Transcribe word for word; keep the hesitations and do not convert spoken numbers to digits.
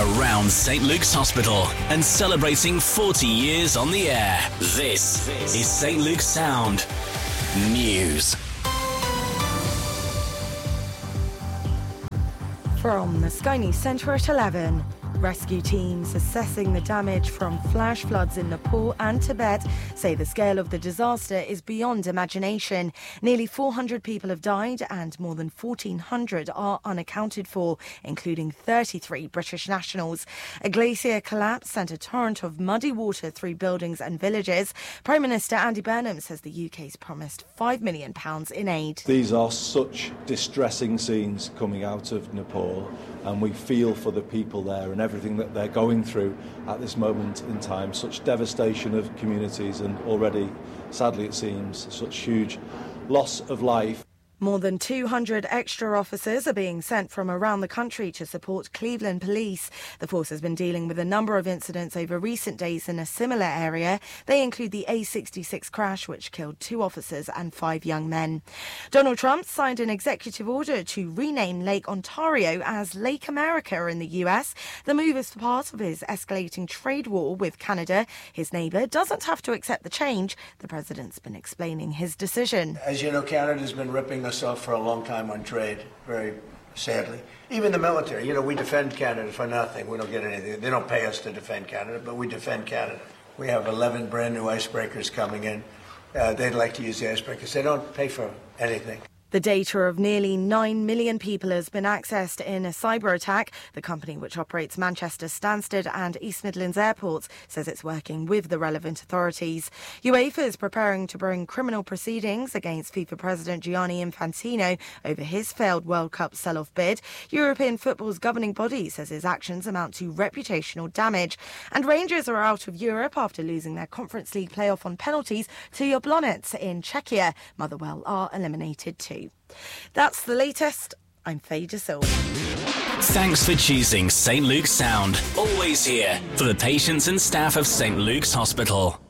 around Saint Luke's Hospital and celebrating forty years on the air. This is Saint Luke's Sound News. From the Sky News Centre at eleven. Rescue teams assessing the damage from flash floods in Nepal and Tibet say the scale of the disaster is beyond imagination. Nearly four hundred people have died and more than fourteen hundred are unaccounted for, including thirty-three British nationals. A glacier collapse sent a torrent of muddy water through buildings and villages. Prime Minister Andy Burnham says the U K's promised five million pounds in aid. These are such distressing scenes coming out of Nepal, and we feel for the people there and everything that they're going through at this moment in time. Such devastation of communities and already, sadly it seems, such huge loss of life. More than two hundred extra officers are being sent from around the country to support Cleveland Police. The force has been dealing with a number of incidents over recent days in a similar area. They include the A sixty-six crash, which killed two officers and five young men. Donald Trump signed an executive order to rename Lake Ontario as Lake America in the U S. The move is part of his escalating trade war with Canada. His neighbour doesn't have to accept the change. The president's been explaining his decision. As you know, Canada's been ripping us off for a long time on trade, very sadly. Even the military, you know, we defend Canada for nothing. We don't get anything. They don't pay us to defend Canada, but we defend Canada. We have eleven brand new icebreakers coming in. Uh, they'd like to use the icebreakers. They don't pay for anything. The data of nearly nine million people has been accessed in a cyber attack. The company, which operates Manchester Stansted and East Midlands airports, says it's working with the relevant authorities. UEFA is preparing to bring criminal proceedings against FIFA President Gianni Infantino over his failed World Cup sell-off bid. European football's governing body says his actions amount to reputational damage. And Rangers are out of Europe after losing their Conference League playoff on penalties to Jablonec in Czechia. Motherwell are eliminated too. That's the latest. I'm Faye DeSilva. Thanks for choosing Saint Luke's Sound. Always here for the patients and staff of Saint Luke's Hospital.